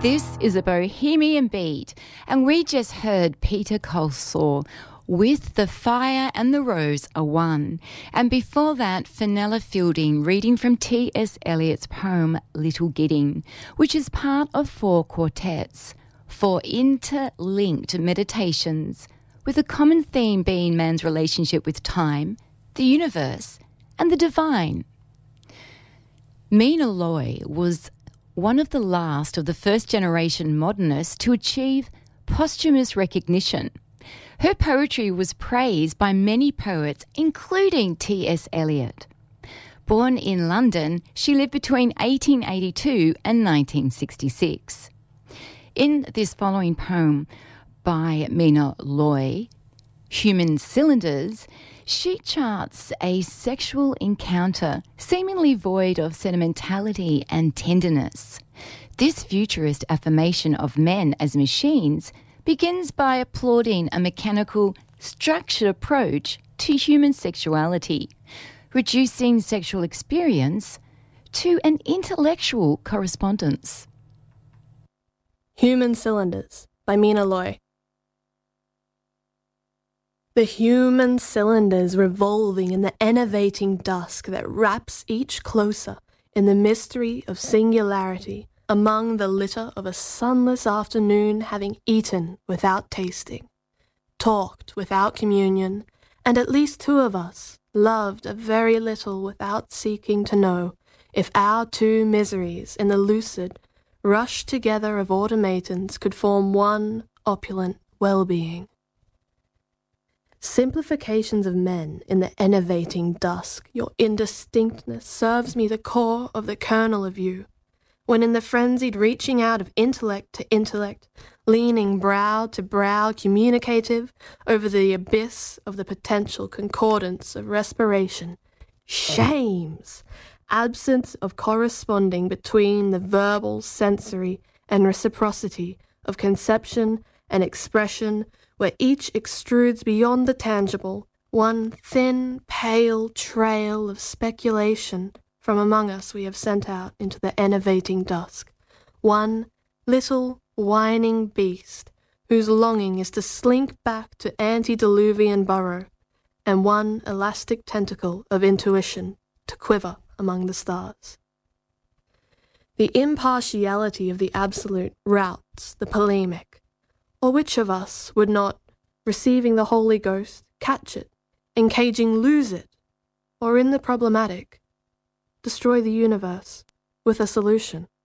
This is a Bohemian Beat, and we just heard Peter Colsaw with The Fire and the Rose Are One. And before that, Fenella Fielding reading from T.S. Eliot's poem Little Gidding, which is part of 4 quartets, 4 interlinked meditations, with a common theme being man's relationship with time, the universe, and the divine. Mina Loy was one of the last of the first-generation modernists to achieve posthumous recognition. Her poetry was praised by many poets, including T.S. Eliot. Born in London, she lived between 1882 and 1966. In this following poem by Mina Loy, Human Cylinders, she charts a sexual encounter seemingly void of sentimentality and tenderness. This futurist affirmation of men as machines begins by applauding a mechanical, structured approach to human sexuality, reducing sexual experience to an intellectual correspondence. Human Cylinders by Mina Loy. The human cylinders revolving in the enervating dusk that wraps each closer in the mystery of singularity among the litter of a sunless afternoon, having eaten without tasting, talked without communion, and at least 2 of us loved a very little without seeking to know if our 2 miseries in the lucid rush together of automatons could form one opulent well-being. Simplifications of men in the enervating dusk, your indistinctness serves me the core of the kernel of you, when in the frenzied reaching out of intellect to intellect, leaning brow to brow communicative over the abyss of the potential concordance of respiration, shames absence of corresponding between the verbal, sensory, and reciprocity of conception and expression, where each extrudes beyond the tangible one thin, pale trail of speculation from among us we have sent out into the enervating dusk, one little whining beast whose longing is to slink back to antediluvian burrow, and one elastic tentacle of intuition to quiver among the stars. The impartiality of the absolute routs the polemic. Or which of us would not, receiving the Holy Ghost, catch it, engaging lose it, or in the problematic, destroy the universe with a solution?